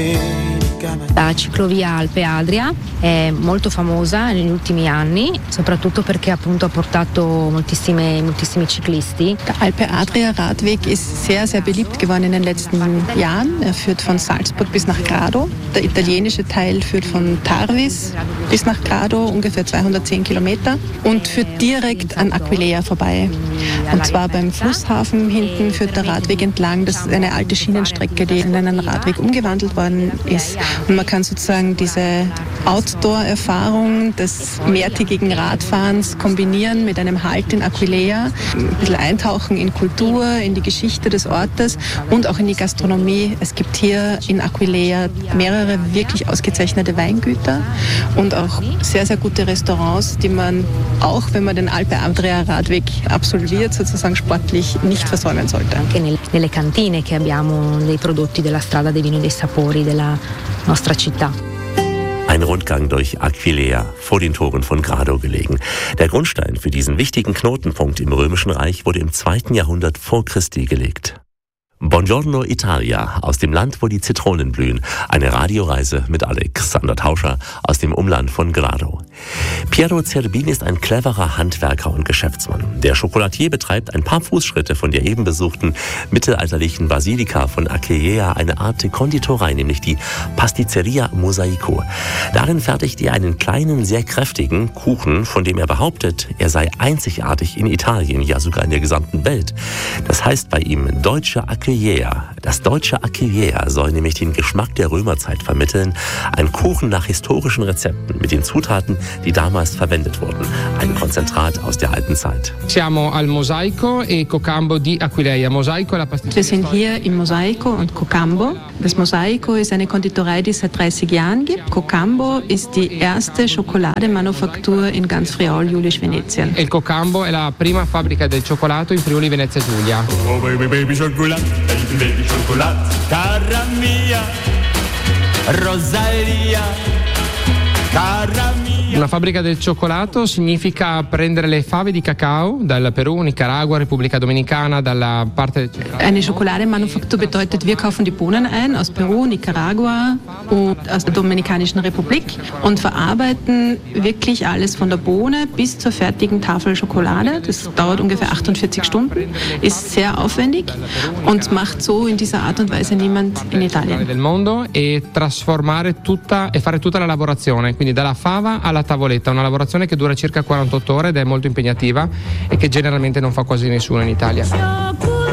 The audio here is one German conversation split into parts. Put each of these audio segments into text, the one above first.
La ciclovia Alpe Adria è molto famosa negli ultimi anni, soprattutto perché appunto ha portato moltissimi ciclisti. Der Alpe Adria Radweg ist sehr, sehr beliebt geworden in den letzten Jahren. Er führt von Salzburg bis nach Grado. Der italienische Teil führt von Tarvis bis nach Grado, ungefähr 210 Kilometer, und führt direkt an Aquileia vorbei. Und zwar beim Flusshafen hinten führt der Radweg entlang. Das ist eine alte Schienenstrecke, die in einen Radweg umgewandelt worden ist. Und man kann sozusagen diese Outdoor-Erfahrung des mehrtägigen Radfahrens kombinieren mit einem Halt in Aquileia, ein bisschen eintauchen in Kultur, in die Geschichte des Ortes und auch in die Gastronomie. Es gibt hier in Aquileia mehrere wirklich ausgezeichnete Weingüter und auch sehr, sehr gute Restaurants, die man auch, wenn man den Alpe Adria Radweg absolviert, sozusagen sportlich nicht versäumen sollte. Anche nelle cantine che abbiamo dei prodotti della strada dei vini e dei sapori della nostra città. Ein Rundgang durch Aquileia, vor den Toren von Grado gelegen. Der Grundstein für diesen wichtigen Knotenpunkt im Römischen Reich wurde im 2. Jahrhundert vor Christi gelegt. Buongiorno Italia, aus dem Land, wo die Zitronen blühen. Eine Radioreise mit Alexander Tauscher aus dem Umland von Grado. Piero Zerbini ist ein cleverer Handwerker und Geschäftsmann. Der Chocolatier betreibt ein paar Fußschritte von der eben besuchten mittelalterlichen Basilika von Aquileia eine Art Konditorei, nämlich die Pasticceria Mosaico. Darin fertigt er einen kleinen, sehr kräftigen Kuchen, von dem er behauptet, er sei einzigartig in Italien, ja sogar in der gesamten Welt. Das heißt bei ihm deutsche Aquileia. Das deutsche Aquileia soll nämlich den Geschmack der Römerzeit vermitteln. Ein Kuchen nach historischen Rezepten mit den Zutaten, die damals verwendet wurden. Ein Konzentrat aus der alten Zeit. Siamo al Mosaico e Cocambo di Aquileia. Mosaico è la pasticceria. Wir sind hier im Mosaico und Cocambo. Das Mosaico ist eine Konditorei, die es seit 30 Jahren gibt. Cocambo ist die erste Schokolademanufaktur in ganz Friuli-Venetien. Il Cocambo è la prima fabbrica del cioccolato in Friuli Venezia Giulia. Oh baby baby chocolate, baby chocolate, cara mia, Rosalia, cara mia. Una fabbrica del cioccolato significa prendere le fave di cacao dal Perù, Nicaragua, Repubblica Dominicana, dalla parte del Centrale. Eine Schokolademanufaktur bedeutet, wir kaufen die Bohnen ein aus Peru, Nicaragua und aus der Dominikanischen Republik und verarbeiten wirklich alles von der Bohne bis zur fertigen Tafel Schokolade. Das dauert ungefähr 48 Stunden, ist sehr aufwendig und macht so in dieser Art und Weise niemand in Italien. Del mondo e trasformare tutta e fare tutta la lavorazione, quindi dalla fava alla tavoletta, una lavorazione che dura circa 48 ore ed è molto impegnativa e che generalmente non fa quasi nessuno in Italia.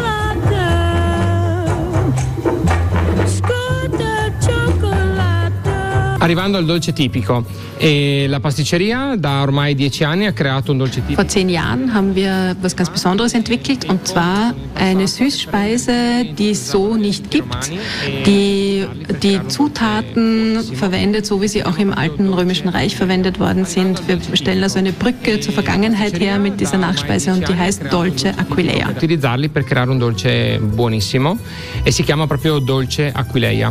Arrivando al dolce tipico, la pasticceria da ormai 10 anni ha creato un dolce tipico. Vor 10 Jahren haben wir was ganz Besonderes entwickelt, und zwar eine Süßspeise, die es so nicht gibt, die die Zutaten verwendet, so wie sie auch im alten Römischen Reich verwendet worden sind. Wir stellen also eine Brücke zur Vergangenheit her mit dieser Nachspeise und die heißt Dolce Aquileia. Utilizzarli per creare un dolce buonissimo e si chiama proprio Dolce Aquileia.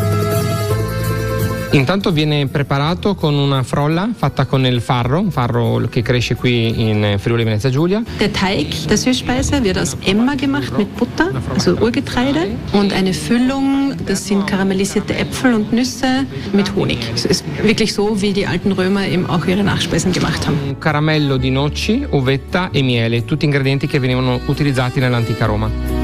Intanto viene preparato con una frolla fatta con il farro, un farro che cresce qui in Friuli Venezia Giulia. Der Teig der Süßspeise wird aus Emmer gemacht mit Butter, also Urgetreide, und eine Füllung, das sind karamellisierte Äpfel und Nüsse mit Honig. Es ist wirklich so, wie die alten Römer eben auch ihre Nachspeisen gemacht haben. Un caramello di noci, uvetta e miele, tutti ingredienti che venivano utilizzati nell'antica Roma.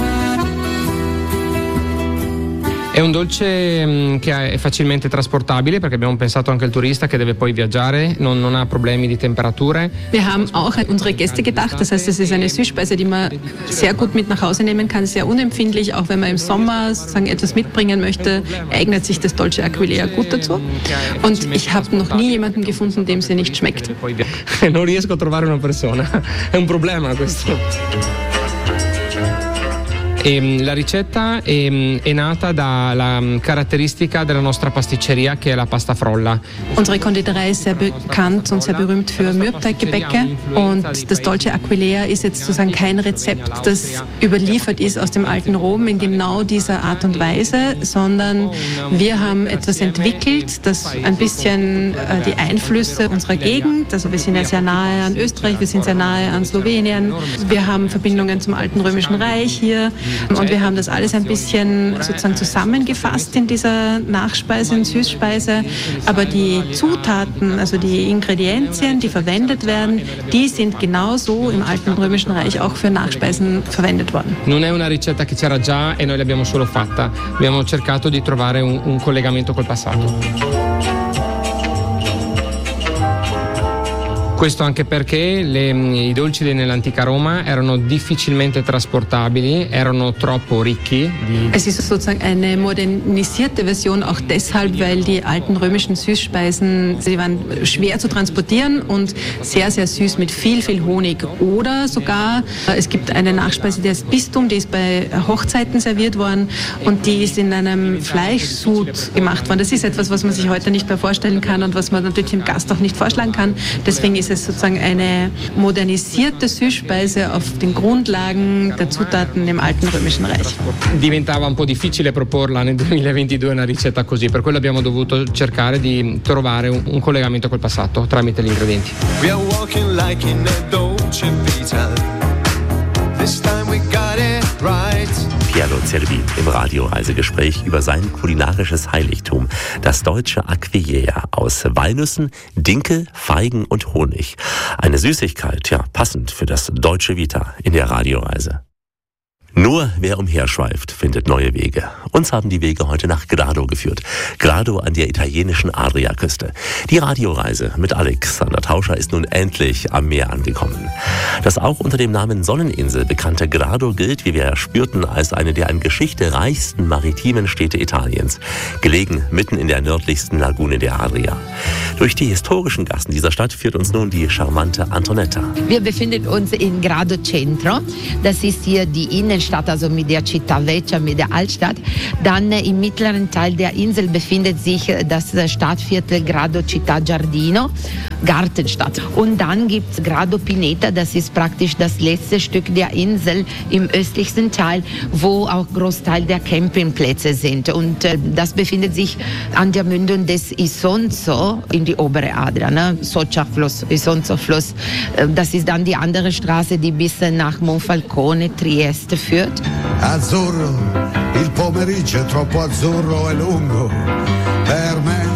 È un dolce che è facilmente trasportabile, perché abbiamo pensato anche al turista che deve poi viaggiare, non ha problemi di temperature. Wir haben auch an unsere Gäste gedacht, das heißt, es ist eine Süßspeise, die man sehr gut mit nach Hause nehmen kann, sehr unempfindlich, auch wenn man im Sommer sozusagen etwas mitbringen möchte, eignet sich das Dolce Aquileia gut dazu. Und ich habe noch nie jemanden gefunden, dem sie nicht schmeckt. Non riesco a trovare una persona, è un problema questo. La ricetta è nata dalla caratteristica della nostra pasticceria, che è la pasta frolla. Unsere Konditorei ist sehr bekannt und sehr berühmt für Mürbteiggebäcke, und das Dolce Aquileia ist jetzt sozusagen kein Rezept, das überliefert ist aus dem alten Rom in genau dieser Art und Weise, sondern wir haben etwas entwickelt, das ein bisschen die Einflüsse unserer Gegend, also wir sind ja sehr nahe an Österreich, wir sind sehr nahe an Slowenien, wir haben Verbindungen zum alten Römischen Reich hier, Und wir haben das alles ein bisschen sozusagen zusammengefasst in dieser Nachspeise und Süßspeise. Aber die Zutaten, also die Ingredienzien, die verwendet werden, die sind genauso im alten Römischen Reich auch für Nachspeisen verwendet worden. Non è una ricetta che c'era già e noi l'abbiamo solo fatta. Abbiamo cercato di trovare un collegamento col passato. Questo anche perché i dolci nell'antica Roma erano difficilmente trasportabili, erano troppo ricchi. Es ist sozusagen eine modernisierte Version, auch deshalb, weil die alten römischen Süßspeisen, sie waren schwer zu transportieren und sehr, sehr süß mit viel, viel Honig. Oder sogar, es gibt eine Nachspeise, die heißt Bistum, die ist bei Hochzeiten serviert worden und die ist in einem Fleischsud gemacht worden. Das ist etwas, was man sich heute nicht mehr vorstellen kann und was man natürlich dem Gast auch nicht vorschlagen kann. Deswegen ist es sozusagen eine modernisierte Süßspeise auf den Grundlagen der Zutaten im alten Römischen Reich. Diventava un po' difficile proporla nel 2022 una ricetta così, per quello abbiamo dovuto cercare di trovare un collegamento col passato tramite gli ingredienti. We are walking like in a Dolce Vita. This time we got it right. Piero Zerbi im Radioreisegespräch über sein kulinarisches Heiligtum, das deutsche Aquileia aus Walnüssen, Dinkel, Feigen und Honig. Eine Süßigkeit, ja, passend für das deutsche Vita in der Radioreise. Nur wer umherschweift, findet neue Wege. Uns haben die Wege heute nach Grado geführt. Grado an der italienischen Adriaküste. Die Radioreise mit Alexander Tauscher ist nun endlich am Meer angekommen. Das auch unter dem Namen Sonneninsel bekannte Grado gilt, wie wir spürten, als eine der an Geschichte reichsten maritimen Städte Italiens. Gelegen mitten in der nördlichsten Lagune der Adria. Durch die historischen Gassen dieser Stadt führt uns nun die charmante Antonetta. Wir befinden uns in Grado Centro. Das ist hier die Innenstadt, also mit der Città Vecchia, mit der Altstadt. Dann im mittleren Teil der Insel befindet sich das Stadtviertel Grado Città Giardino, Gartenstadt. Und dann gibt es Grado Pineta, das ist praktisch das letzte Stück der Insel im östlichsten Teil, wo auch Großteil der Campingplätze sind. Und das befindet sich an der Mündung des Isonzo in die obere Adria, ne? Socia-Fluss, Isonzo-Fluss. Das ist dann die andere Straße, die bis nach Monfalcone, Trieste führt. Azzurro, il pomeriggio è troppo azzurro e lungo per me.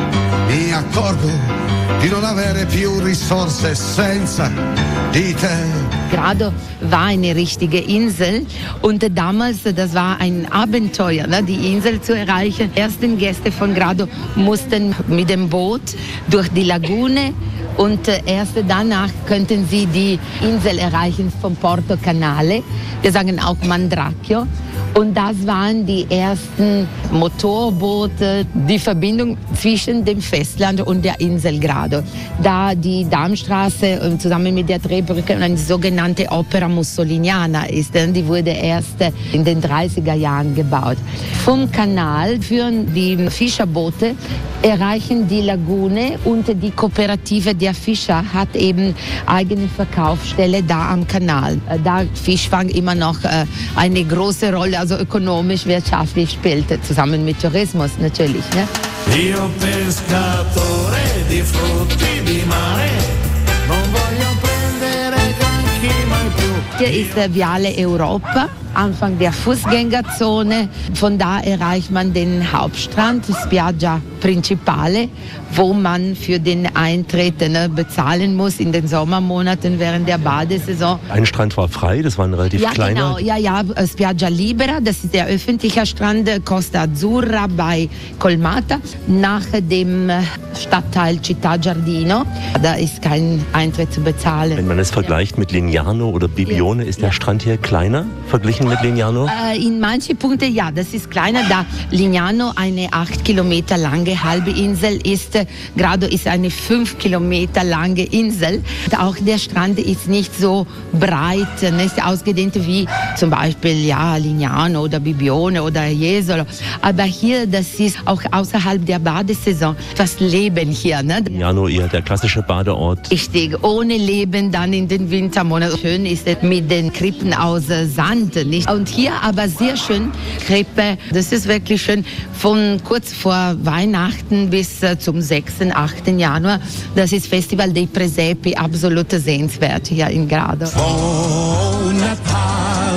Mi accorgo di non avere più risorse senza di te. Grado war eine richtige Insel und damals, das war ein Abenteuer, ne, die Insel zu erreichen. Die ersten Gäste von Grado mussten mit dem Boot durch die Lagune und erst danach könnten sie die Insel erreichen vom Porto Canale. Wir sagen auch Mandracchio. Und das waren die ersten Motorboote, die Verbindung zwischen dem Festland und der Insel Grado. Da die Darmstraße zusammen mit der Drehbrücke eine sogenannte Opera Mussoliniana ist, die wurde erst in den 30er Jahren gebaut. Vom Kanal führen die Fischerboote, erreichen die Lagune und die Kooperative der Fischer hat eben eigene Verkaufsstelle da am Kanal. Da Fischfang immer noch eine große Rolle, also ökonomisch, wirtschaftlich spielte, zusammen mit Tourismus natürlich. Ne? Io pescatore di frutti di mare, non voglio prendere granchi mai più. Hier ist Viale Europa, Anfang der Fußgängerzone. Von da erreicht man den Hauptstrand, Spiaggia Principale, wo man für den Eintritt bezahlen muss in den Sommermonaten während der Badesaison. Ein Strand war frei, das war ein relativ kleiner. Genau, ja, Spiaggia Libera, das ist der öffentliche Strand, Costa Azzurra bei Colmata, nach dem Stadtteil Città Giardino. Da ist kein Eintritt zu bezahlen. Wenn man es vergleicht mit Lignano oder Bibione, ist der Strand hier kleiner verglichen mit Lignano? In manchen Punkten ja, das ist kleiner, da Lignano eine 8 Kilometer lange halbe Insel ist. Grado ist eine 5 Kilometer lange Insel. Auch der Strand ist nicht so breit, nicht ausgedehnt wie zum Beispiel Lignano oder Bibione oder Jesolo. Aber hier, das ist auch außerhalb der Badesaison das Leben hier. Ne? Lignano eher der klassische Badeort. Richtig, ohne Leben dann in den Wintermonaten. Schön ist es mit den Krippen aus Sand. Nicht? Und hier aber sehr schön Krippe. Das ist wirklich schön von kurz vor Weihnachten bis zum 6. 8. Januar. Das ist Festival dei Presepi, absolut sehenswert hier in Grado. Buon Natale.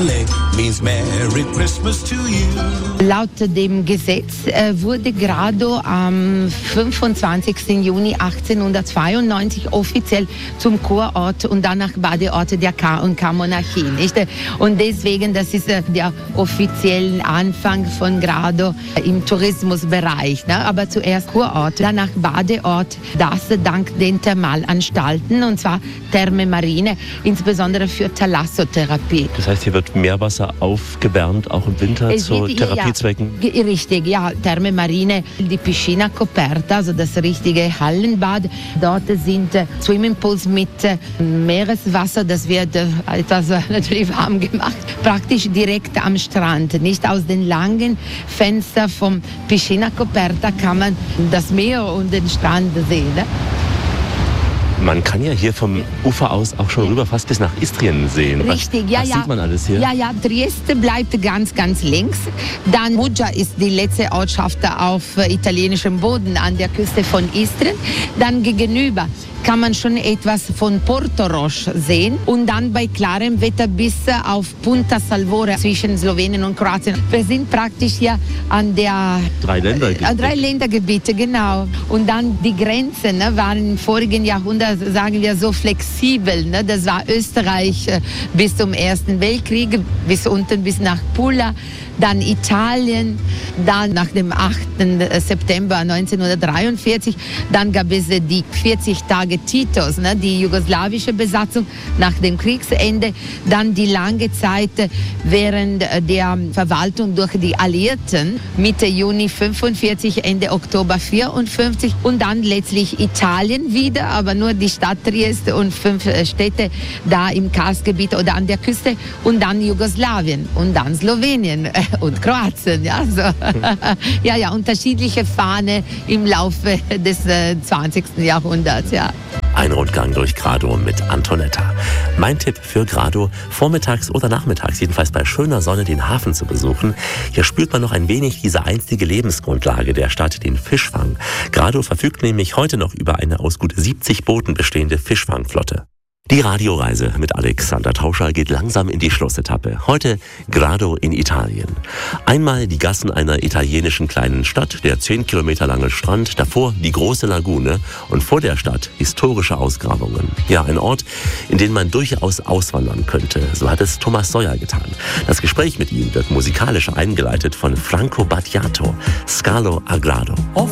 means Merry Christmas to you. Laut dem Gesetz wurde Grado am 25. Juni 1892 offiziell zum Kurort und danach Badeort der K&K-Monarchie. Und deswegen, das ist der offizielle Anfang von Grado im Tourismusbereich. Ne? Aber zuerst Kurort, danach Badeort, das dank den Thermalanstalten, und zwar Therme Marine, insbesondere für Thalassotherapie. Das heißt, hier wird Meerwasser aufgewärmt, auch im Winter zu Therapiezwecken? Ja, richtig, ja. Therme Marine, die Piscina Coperta, also das richtige Hallenbad. Dort sind Swimmingpools mit Meereswasser, das wird etwas natürlich warm gemacht, praktisch direkt am Strand. Nicht aus den langen Fenstern vom Piscina Coperta kann man das Meer und den Strand sehen. Ne? Man kann ja hier vom Ufer aus auch schon rüber fast bis nach Istrien sehen. Richtig, was sieht man alles hier? Ja, Trieste bleibt ganz links. Dann Muggia ist die letzte Ortschaft auf italienischem Boden an der Küste von Istrien. Dann gegenüber kann man schon etwas von Porto Roche sehen und dann bei klarem Wetter bis auf Punta Salvore zwischen Slowenien und Kroatien. Wir sind praktisch hier an der drei Ländergebiete, genau. Und dann die Grenzen waren im vorigen Jahrhundert, sagen wir so, flexibel. Ne? Das war Österreich bis zum Ersten Weltkrieg, bis unten bis nach Pula. Dann Italien, dann nach dem 8. September 1943, dann gab es die 40 Tage Titos, ne, die jugoslawische Besatzung nach dem Kriegsende, dann die lange Zeit während der Verwaltung durch die Alliierten, Mitte Juni 45, Ende Oktober 54 und dann letztlich Italien wieder, aber nur die Stadt Trieste und 5 Städte da im Karstgebiet oder an der Küste und dann Jugoslawien und dann Slowenien. Und Kroatien, ja, so. ja, unterschiedliche Fahne im Laufe des 20. Jahrhunderts, ja. Ein Rundgang durch Grado mit Antonetta. Mein Tipp für Grado, vormittags oder nachmittags, jedenfalls bei schöner Sonne, den Hafen zu besuchen. Hier spürt man noch ein wenig diese einstige Lebensgrundlage der Stadt, den Fischfang. Grado verfügt nämlich heute noch über eine aus gut 70 Booten bestehende Fischfangflotte. Die Radioreise mit Alexander Tauscher geht langsam in die Schlussetappe. Heute Grado in Italien. Einmal die Gassen einer italienischen kleinen Stadt, der 10 Kilometer lange Strand, davor die große Lagune und vor der Stadt historische Ausgrabungen. Ja, ein Ort, in den man durchaus auswandern könnte. So hat es Thomas Seuer getan. Das Gespräch mit ihm wird musikalisch eingeleitet von Franco Battiato, Scalo a Grado.